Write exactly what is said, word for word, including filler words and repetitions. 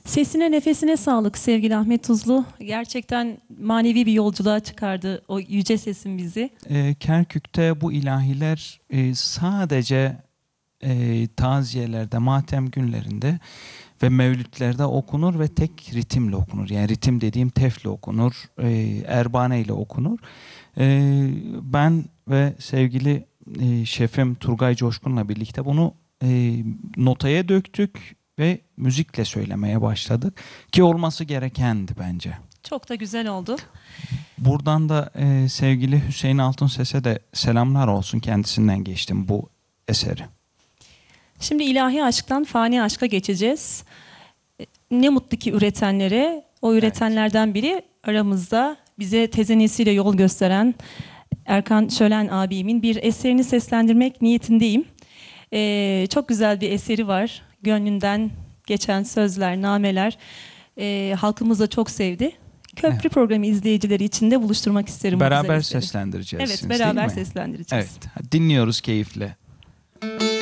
Sesine nefesine sağlık sevgili Ahmet Tuzlu. Gerçekten manevi bir yolculuğa çıkardı o yüce sesin bizi. E, Kerkük'te bu ilahiler e, sadece e, taziyelerde, matem günlerinde ve mevlütlerde okunur ve tek ritimle okunur. Yani ritim dediğim tefle okunur, e, erbane ile okunur. E, ben ve sevgili e, şefim Turgay Coşkun'la birlikte bunu e, notaya döktük ve müzikle söylemeye başladık. Ki olması gerekendi bence. Çok da güzel oldu. Buradan da e, sevgili Hüseyin Altunses'e de selamlar olsun. Kendisinden geçtim bu eseri. Şimdi ilahi aşktan fani aşka geçeceğiz. Ne mutlu ki üretenlere. O üretenlerden biri aramızda bize tezenesiyle yol gösteren Erkan Şölen abimin bir eserini seslendirmek niyetindeyim. Ee, çok güzel bir eseri var. Gönlünden geçen sözler, nameler e, halkımız da çok sevdi. Köprü evet. programı izleyicileri için de buluşturmak isterim. Beraber seslendireceğiz. Evet, beraber seslendireceğiz. Evet, dinliyoruz keyifle.